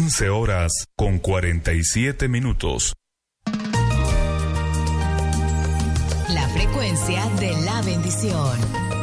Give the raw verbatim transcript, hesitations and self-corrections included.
quince horas con cuarenta y siete minutos. La frecuencia de la bendición.